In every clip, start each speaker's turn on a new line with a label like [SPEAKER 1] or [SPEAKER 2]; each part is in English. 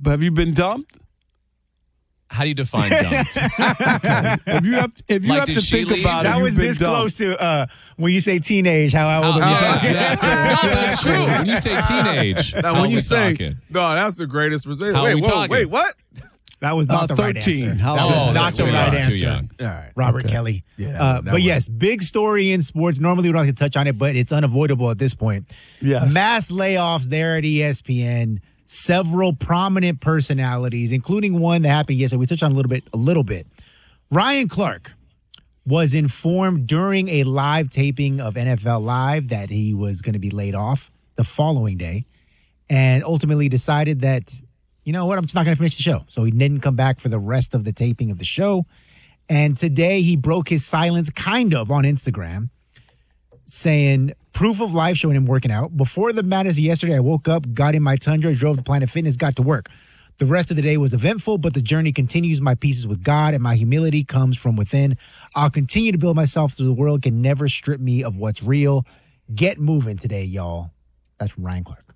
[SPEAKER 1] Have you been dumped?
[SPEAKER 2] How do you define dumped?
[SPEAKER 1] If you have to think about it,
[SPEAKER 3] that was this close to when you say teenage. How old are you talking?
[SPEAKER 2] Exactly. No, that's true. When you say teenage,
[SPEAKER 4] now when you say no, that's the greatest. Wait, what?
[SPEAKER 3] That was not the
[SPEAKER 1] 13.
[SPEAKER 3] right answer.
[SPEAKER 1] That
[SPEAKER 3] was not the right answer.
[SPEAKER 2] Too young.
[SPEAKER 4] All right,
[SPEAKER 3] Robert
[SPEAKER 4] okay.
[SPEAKER 3] Kelly.
[SPEAKER 4] Yeah,
[SPEAKER 3] but yes, big story in sports. Normally we don't like to touch on it, but it's unavoidable at this point.
[SPEAKER 1] Yes.
[SPEAKER 3] Mass layoffs there at ESPN. Several prominent personalities, including one that happened yesterday. We touched on a little bit. Ryan Clark was informed during a live taping of NFL Live that he was going to be laid off the following day, and ultimately decided that, you know what, I'm just not going to finish the show. So he didn't come back for the rest of the taping of the show. And today he broke his silence kind of on Instagram, saying proof of life showing him working out. Before the madness yesterday, I woke up, got in my Tundra, drove to Planet Fitness, got to work. The rest of the day was eventful, but the journey continues. My pieces with God and my humility comes from within. I'll continue to build myself through the world, can never strip me of what's real. Get moving today, y'all. That's from Ryan Clark.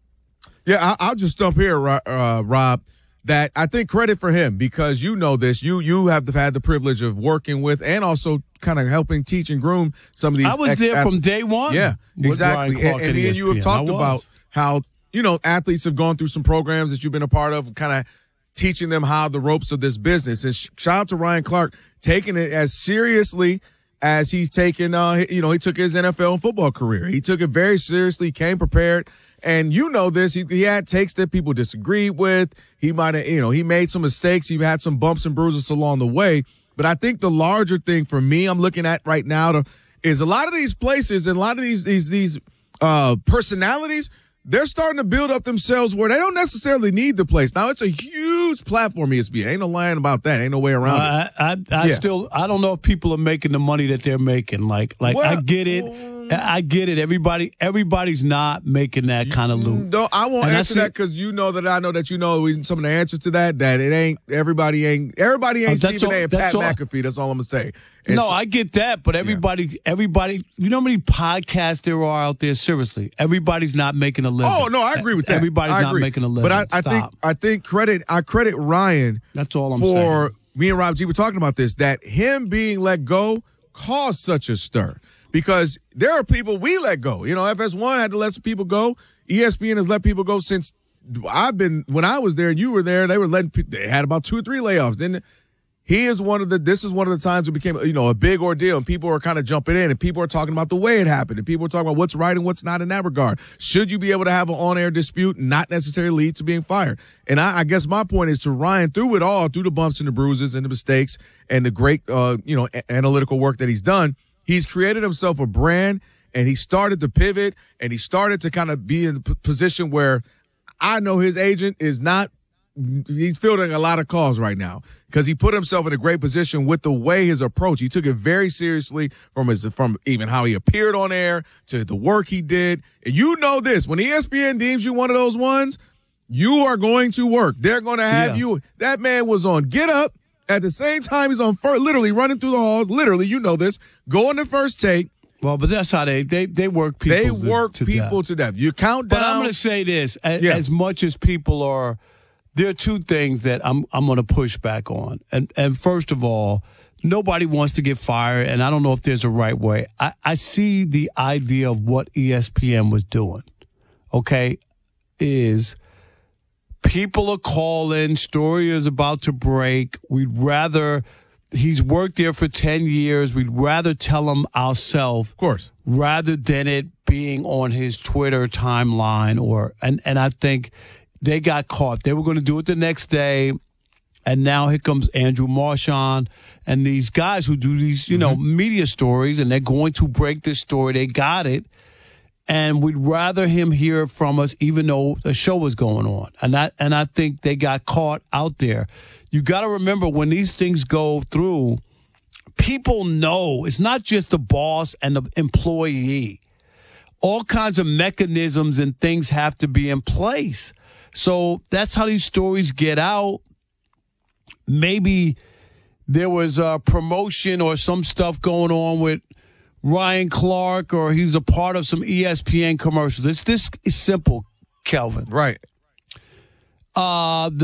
[SPEAKER 4] Yeah, I'll just jump here, Rob, that I think credit for him because you know this. You have had the privilege of working with and also kind of helping teach and groom some of these.
[SPEAKER 1] I was there from day one.
[SPEAKER 4] Yeah, exactly. And me and you have talked about how, you know, athletes have gone through some programs that you've been a part of, kind of teaching them how the ropes of this business. And shout out to Ryan Clark taking it as seriously as he's taken, he took his NFL and football career. He took it very seriously, came prepared. And you know this, he had takes that people disagreed with. He might have, he made some mistakes. He had some bumps and bruises along the way. But I think the larger thing for me I'm looking at right now is a lot of these places and a lot of these personalities, they're starting to build up themselves where they don't necessarily need the place. Now, it's a huge platform, ESPN. Ain't no lying about that. Ain't no way around it.
[SPEAKER 1] I don't know if people are making the money that they're making. Well, I get it. I get it. Everybody's not making that kind of loot.
[SPEAKER 4] No, I won't answer that because you know that I know that you know some of the answers to that it ain't everybody ain't Stephen A. and Pat McAfee. That's all I'm gonna say. And
[SPEAKER 1] I get that, but everybody, you know how many podcasts there are out there? Seriously, everybody's not making a living.
[SPEAKER 4] Oh no, I agree with that.
[SPEAKER 1] Everybody's not making a living.
[SPEAKER 4] But I think I credit Ryan.
[SPEAKER 1] That's all I'm saying.
[SPEAKER 4] For me and Rob G were talking about this, that him being let go caused such a stir. Because there are people we let go. FS1 had to let some people go. ESPN has let people go since when I was there and you were there, they had about 2 or 3 layoffs. Then this is one of the times it became, a big ordeal and people are kind of jumping in and people are talking about the way it happened and people are talking about what's right and what's not in that regard. Should you be able to have an on-air dispute and not necessarily lead to being fired? And I guess my point is to Ryan, through it all, through the bumps and the bruises and the mistakes and the great, analytical work that he's done, he's created himself a brand, and he started to pivot, and he started to kind of be in a position where I know his agent is not – he's fielding a lot of calls right now because he put himself in a great position with the way his approach. He took it very seriously from even how he appeared on air to the work he did. And you know this. When ESPN deems you one of those ones, you are going to work. They're going to have you – that man was on Get Up. At the same time, he's on literally running through the halls. Literally, you know this. Going to first take.
[SPEAKER 1] Well, but that's how they work people.
[SPEAKER 4] They work people to death. You count down.
[SPEAKER 1] But I'm going to say this: as much as people are, there are 2 things that I'm going to push back on. And first of all, nobody wants to get fired, and I don't know if there's a right way. I see the idea of what ESPN was doing. Okay, is. People are calling. Story is about to break. He's worked there for 10 years. We'd rather tell him ourselves.
[SPEAKER 4] Of course.
[SPEAKER 1] Rather than it being on his Twitter timeline and I think they got caught. They were going to do it the next day. And now here comes Andrew Marchand and these guys who do these, media stories, and they're going to break this story. They got it. And we'd rather him hear from us, even though the show was going on. And I think they got caught out there. You got to remember when these things go through, people know it's not just the boss and the employee. All kinds of mechanisms and things have to be in place. So that's how these stories get out. Maybe there was a promotion or some stuff going on with Ryan Clark, or he's a part of some ESPN commercials. This is simple, Kelvin.
[SPEAKER 4] Right.